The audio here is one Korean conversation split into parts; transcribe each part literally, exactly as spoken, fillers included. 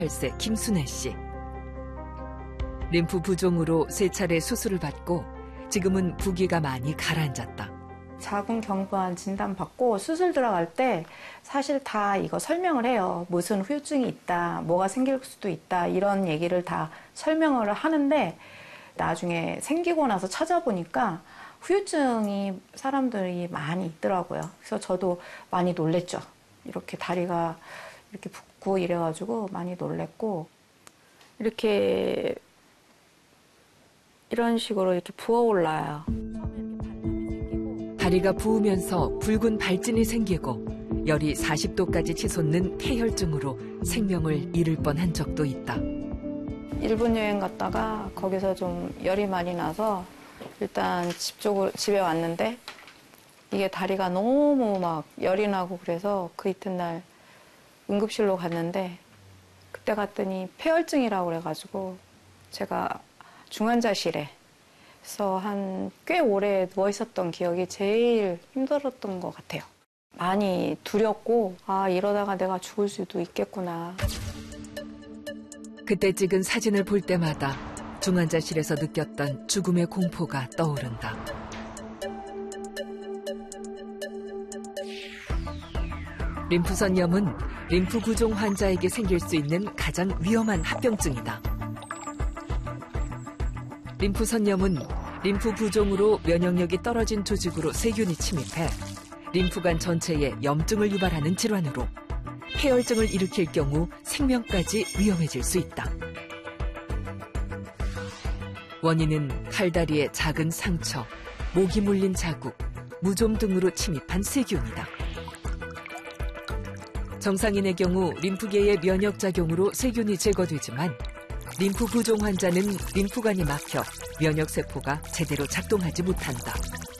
세 김순애 씨. 림프 부종으로 세 차례 수술을 받고 지금은 부기가 많이 가라앉았다. 자궁경부암 진단받고 수술 들어갈 때 사실 다 이거 설명을 해요. 무슨 후유증이 있다, 뭐가 생길 수도 있다, 이런 얘기를 다 설명을 하는데 나중에 생기고 나서 찾아보니까 후유증이 사람들이 많이 있더라고요. 그래서 저도 많이 놀랬죠. 이렇게 다리가 이렇게 붓고 이래가지고 많이 놀랬고, 이렇게 이런 식으로 이렇게 부어올라요. 다리가 부으면서 붉은 발진이 생기고 열이 사십 도까지 치솟는 폐혈증으로 생명을 잃을 뻔한 적도 있다. 일본 여행 갔다가 거기서 좀 열이 많이 나서 일단 집 쪽으로 집에 왔는데 이게 다리가 너무 막 열이 나고 그래서 그 이튿날 응급실로 갔는데 그때 갔더니 폐혈증이라고 그래가지고 제가 중환자실에 그래서 한 꽤 오래 누워 있었던 기억이 제일 힘들었던 것 같아요. 많이 두렵고 아 이러다가 내가 죽을 수도 있겠구나. 그때 찍은 사진을 볼 때마다 중환자실에서 느꼈던 죽음의 공포가 떠오른다. 림프선염은 림프 부종 환자에게 생길 수 있는 가장 위험한 합병증이다. 림프선염은 림프 부종으로 면역력이 떨어진 조직으로 세균이 침입해 림프관 전체에 염증을 유발하는 질환으로 폐혈증을 일으킬 경우 생명까지 위험해질 수 있다. 원인은 팔다리의 작은 상처, 목이 물린 자국, 무좀 등으로 침입한 세균이다. 정상인의 경우 림프계의 면역작용으로 세균이 제거되지만 림프 부종 환자는 림프관이 막혀 면역세포가 제대로 작동하지 못한다.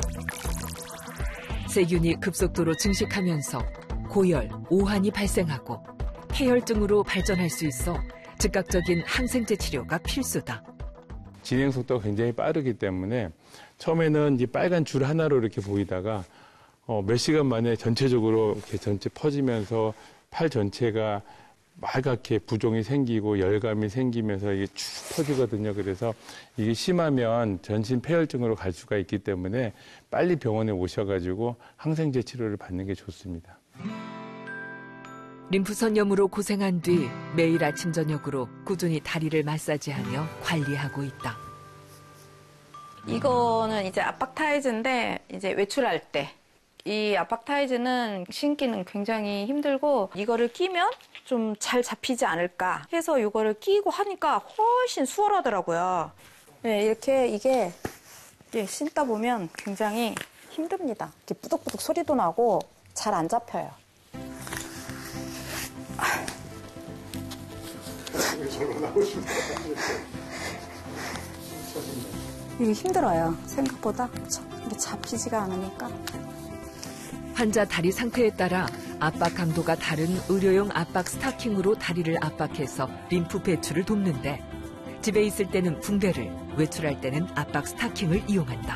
세균이 급속도로 증식하면서 고열, 오한이 발생하고 폐혈증으로 발전할 수 있어 즉각적인 항생제 치료가 필수다. 진행 속도가 굉장히 빠르기 때문에 처음에는 이 빨간 줄 하나로 이렇게 보이다가 어, 몇 시간 만에 전체적으로 이렇게 전체 퍼지면서 팔 전체가 빨갛게 부종이 생기고 열감이 생기면서 이게 쭉 퍼지거든요. 그래서 이게 심하면 전신 폐혈증으로 갈 수가 있기 때문에 빨리 병원에 오셔가지고 항생제 치료를 받는 게 좋습니다. 림프선염으로 고생한 뒤 매일 아침 저녁으로 꾸준히 다리를 마사지하며 관리하고 있다. 이거는 이제 압박 타이즈인데 이제 외출할 때 이 압박 타이즈는 신기는 굉장히 힘들고 이거를 끼면 좀 잘 잡히지 않을까 해서 이거를 끼고 하니까 훨씬 수월하더라고요. 네, 이렇게 이게 이렇게 신다 보면 굉장히 힘듭니다. 이렇게 뿌덕뿌덕 소리도 나고 잘 안 잡혀요. 이게 힘들어요. 생각보다 이게 잡히지가 않으니까. 환자 다리 상태에 따라 압박 강도가 다른 의료용 압박 스타킹으로 다리를 압박해서 림프 배출을 돕는데 집에 있을 때는 붕대를, 외출할 때는 압박 스타킹을 이용한다.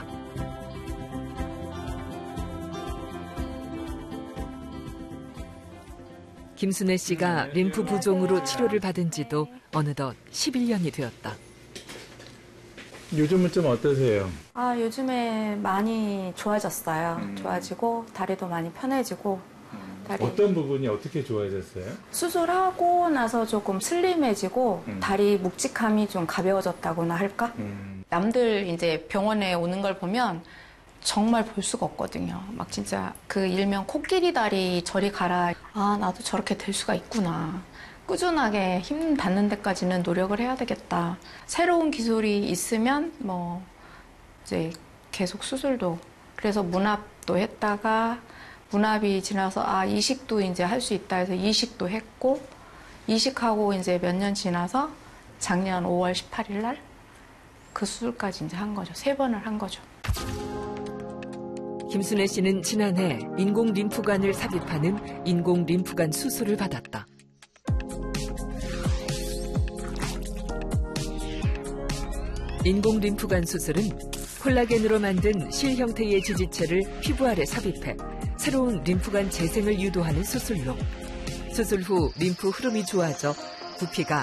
김순애 씨가 림프 부종으로 치료를 받은 지도 어느덧 십일 년이 되었다. 요즘은 좀 어떠세요? 아, 요즘에 많이 좋아졌어요. 음. 좋아지고 다리도 많이 편해지고. 다리... 어떤 부분이 어떻게 좋아졌어요? 수술하고 나서 조금 슬림해지고 음. 다리 묵직함이 좀 가벼워졌다고나 할까? 음. 남들 이제 병원에 오는 걸 보면 정말 볼 수가 없거든요. 막 진짜 그 일명 코끼리 다리 저리 가라. 아, 나도 저렇게 될 수가 있구나. 꾸준하게 힘 닿는 데까지는 노력을 해야 되겠다. 새로운 기술이 있으면 뭐 이제 계속 수술도. 그래서 문합도 했다가 문합이 지나서 아 이식도 이제 할 수 있다 해서 이식도 했고 이식하고 이제 몇 년 지나서 작년 오월 십팔일 날 그 수술까지 이제 한 거죠. 세 번을 한 거죠. 김순애 씨는 지난해 인공 림프관을 삽입하는 인공 림프관 수술을 받았다. 인공 림프관 수술은 콜라겐으로 만든 실 형태의 지지체를 피부 아래 삽입해 새로운 림프관 재생을 유도하는 수술로 수술 후 림프 흐름이 좋아져 부피가